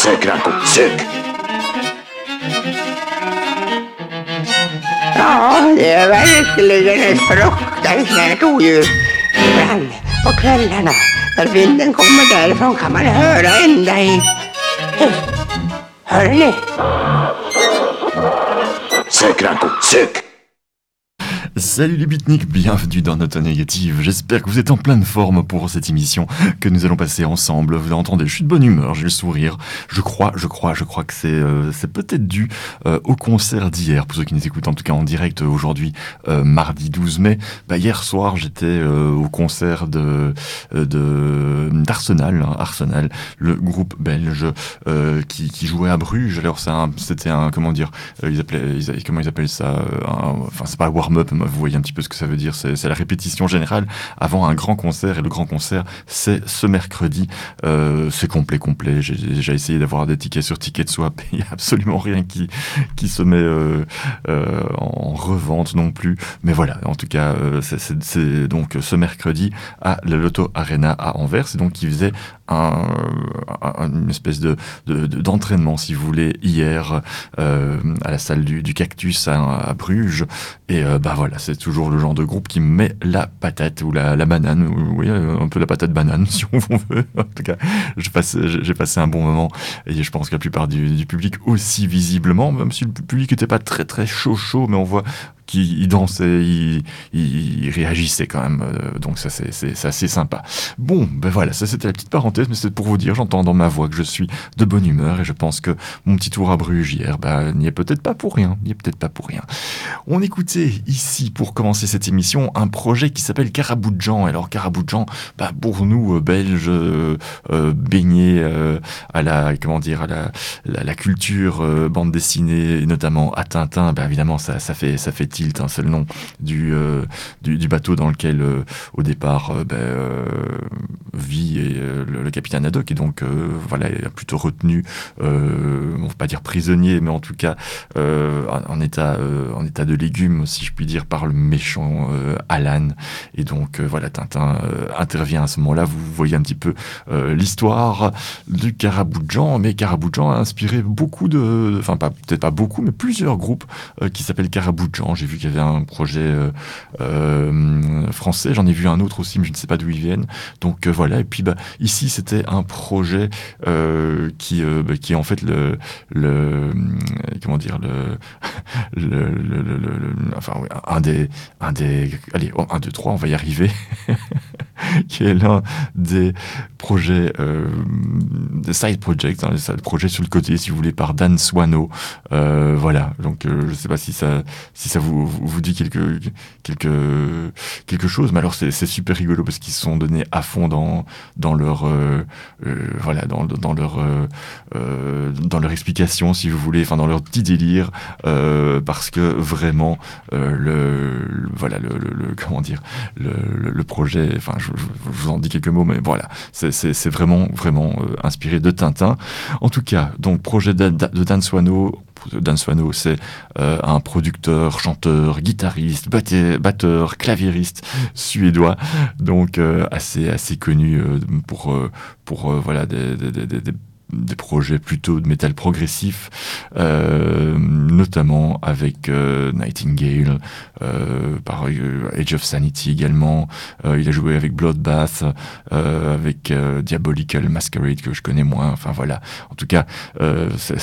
Sucre un coup, sucre. Ja, det är verkligen ett fruktansvärt oljud. Ibland på kvällarna när vinden kommer därifrån kan man höra ända hit. Hör ni? Sucre un coup, sucre. Salut les beatniks, bienvenue dans Note Négative. J'espère que vous êtes en pleine forme pour cette émission que nous allons passer ensemble. Vous entendez, je suis de bonne humeur, j'ai le sourire. Je crois que c'est peut-être dû au concert d'hier. Pour ceux qui nous écoutent en tout cas en direct aujourd'hui, mardi 12 mai. Hier soir, j'étais au concert d'Arsenal, Arsenal, le groupe belge qui jouait à Bruges. Alors c'était un comment dire, ils appellent ça, enfin c'est pas warm-up. Vous voyez un petit peu ce que ça veut dire, c'est la répétition générale avant un grand concert, et le grand concert c'est ce mercredi, c'est complet, j'ai déjà essayé d'avoir des tickets sur Ticketswap, il n'y a absolument rien qui se met en revente non plus, mais voilà, en tout cas c'est donc ce mercredi à la Lotto Arena à Anvers, et donc qui faisait une espèce d'entraînement si vous voulez hier à la salle du Cactus à Bruges, et voilà, c'est toujours le genre de groupe qui met la patate ou la banane, oui, un peu la patate banane si on veut. En tout cas, j'ai passé un bon moment, et je pense que la plupart du public aussi visiblement, même si le public n'était pas très très chaud, mais on voit qu'il dansait, il réagissait quand même, donc ça c'est assez sympa. Bon, voilà, ça c'était la petite parenthèse, mais c'est pour vous dire, j'entends dans ma voix que je suis de bonne humeur, et je pense que mon petit tour à Bruges hier, n'y est peut-être pas pour rien, On écoutait ici, pour commencer cette émission, un projet qui s'appelle Karaboudjan. Alors Karaboudjan, pour nous Belges, baignés à la culture bande dessinée, et notamment à Tintin, évidemment ça fait tilt, c'est le nom du bateau dans lequel au départ vit le capitaine Haddock, et donc il a plutôt retenu, on va pas dire prisonnier, mais en tout cas en état de légume, si je puis dire, par le méchant Alan, et donc Tintin intervient à ce moment-là. Vous voyez un petit peu l'histoire du Karaboudjan, mais Karaboudjan a inspiré beaucoup peut-être pas beaucoup, mais plusieurs groupes qui s'appellent Karaboudjan. J'ai vu qu'il y avait un projet français, j'en ai vu un autre aussi, mais je ne sais pas d'où ils viennent. Donc voilà, et puis ici c'était un projet qui est en fait un des allez, 1, 2, 3, on va y arriver, qui est l'un des projets, des side projects, des side projets sur le côté, si vous voulez, par Dan Swano. Donc je sais pas si ça vous dit quelque chose, mais alors c'est super rigolo parce qu'ils se sont donnés à fond dans leur dans leur explication, si vous voulez, dans leur petit délire, parce que vraiment le projet, je vous en dis quelques mots, mais voilà, c'est vraiment inspiré de Tintin. En tout cas, donc projet de Dan Swano. Dan Swano, c'est un producteur, chanteur, guitariste, batteur, claviériste suédois, donc assez connu pour des projets plutôt de métal progressif, notamment avec Nightingale, par Age of Sanity également. Il a joué avec Bloodbath, avec Diabolical Masquerade, que je connais moins. En tout cas,